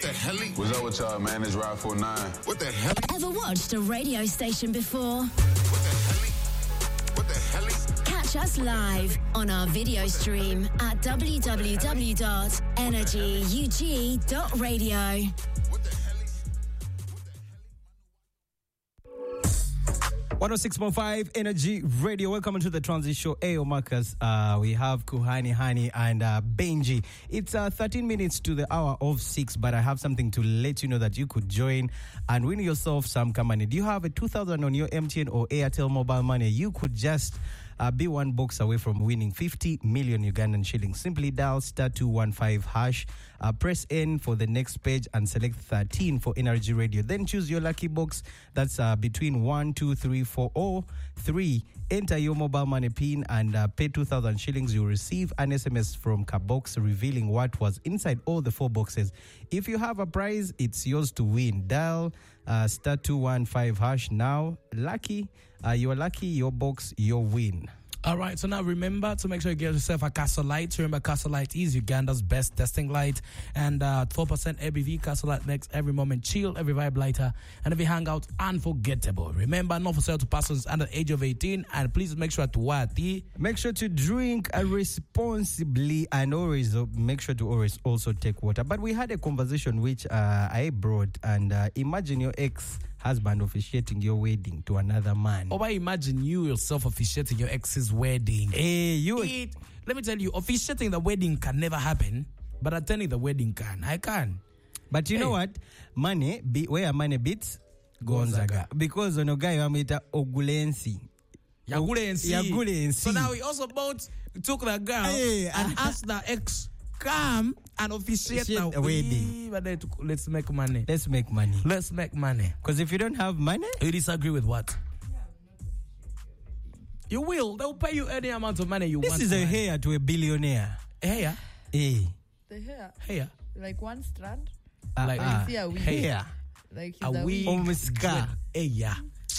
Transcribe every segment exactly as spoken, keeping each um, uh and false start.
the hell? What's up with y'all, man? It's Ride four nine. What the hell? Ever watched a radio station before? What the hell? What the hell? Catch us live on our video stream at w w w dot energy u g dot radio. one oh six point five Energy Radio. Welcome to the Transit Show. Ayo Marcus. Uh, we have Kuhani Hani and uh, Benji. It's uh, thirteen minutes to the hour of six, but I have something to let you know that you could join and win yourself some money. Do you have a two thousand on your M T N or Airtel mobile money? You could just uh, be one box away from winning fifty million Ugandan shillings. Simply dial star two one five hash. Uh, press N for the next page and select thirteen for Energy Radio. Then choose your lucky box. That's uh, between one, two, three, four, or three. Enter your mobile money pin and uh, pay two thousand shillings. You'll receive an S M S from Kabox revealing what was inside all the four boxes. If you have a prize, it's yours to win. Dial uh, star two one five hash now. Lucky, uh, you're lucky, your box, your win. All right, so now remember to make sure you get yourself a Castle Light. Remember, Castle Light is Uganda's best testing light. And uh, four percent A B V, Castle Light makes every moment chill, every vibe lighter, and every hangout unforgettable. Remember, not for sale to persons under the age of eighteen. And please make sure to what? Make sure to drink uh, responsibly and always uh, make sure to always also take water. But we had a conversation which uh, I brought, and uh, imagine your ex husband officiating your wedding to another man. Or imagine you yourself officiating your ex's wedding. Hey, you. It, let me tell you, officiating the wedding can never happen, but attending the wedding can. I can. But you hey. know what? Money, be, where money beats, Gonzaga. Because on a guy, I'm with Ogulensi. Yagulensi. Yagulensi. So now we also both took the girl hey. and asked the ex, come and officiate the wedding. But let's make money. Let's make money. Let's make money. Because if you don't have money, you disagree with what? You will. They'll pay you any amount of money you this want. This is a money. hair to a billionaire. A hair? Hey. The hair? Hair. Like one strand? Uh, like uh, a wig. Hair. Like a, a wig. Omuska. Hair.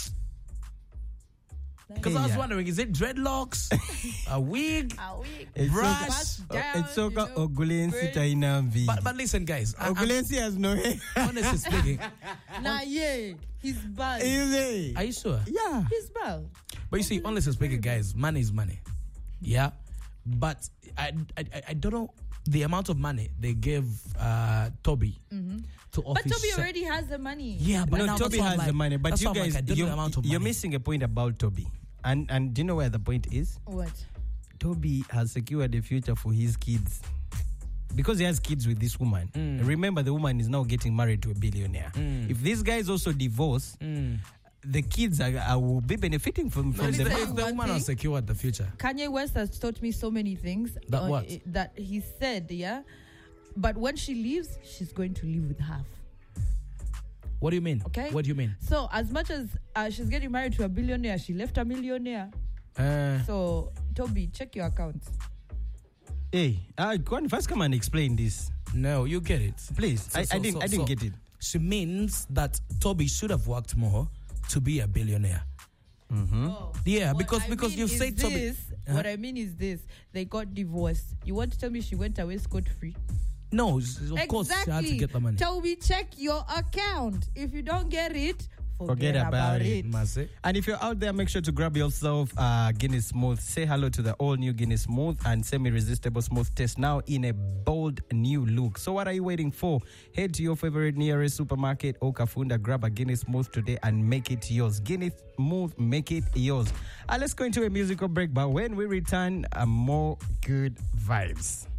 Because I was wondering, is it dreadlocks? a wig? A wig. It's brush? Down, it's so called Ogulensi Tainamvi. But, but listen, guys. Ogulensi has no hair. Honestly speaking. Nah, yeah. He's bald. Is he? Are you sure? Yeah. He's bald. But you see, honestly speaking, guys, money is money. Yeah? But I, I, I don't know the amount of money they gave uh, Toby mm-hmm. to office. But Toby already has the money. Yeah, but no, now Toby has like, the money. But you guys, like, you're, amount of you're money. missing a point about Toby. And and do you know where the point is? What? Toby has secured a future for his kids. Because he has kids with this woman. Mm. Remember, the woman is now getting married to a billionaire. Mm. If this guy is also divorced, mm. the kids are, are, will be benefiting from, from no, the... The, the woman has secured the future. Kanye West has taught me so many things. That uh, what? That he said, yeah? But when she leaves, she's going to live with half. What do you mean? Okay. What do you mean? So as much as uh, she's getting married to a billionaire, she left a millionaire. Uh, so Toby, check your account. Hey, uh, go on, first come and explain this. No, you get it, please. So, I, so, I didn't. So, I didn't so get it. She means that Toby should have worked more to be a billionaire. Mm-hmm. Oh, yeah, because I because you said this, Toby. Uh-huh. What I mean is this: they got divorced. You want to tell me she went away scot free? No, of exactly. course she had to get the money. Toby, check your account. If you don't get it, forget, forget about, about it. it. And if you're out there, make sure to grab yourself uh, Guinness Smooth. Say hello to the all-new Guinness Smooth and semi-resistible smooth taste now in a bold new look. So what are you waiting for? Head to your favorite nearest supermarket or Kafunda, grab a Guinness Smooth today and make it yours. Guinness Smooth, make it yours. Uh, let's go into a musical break, but when we return, uh, more good vibes.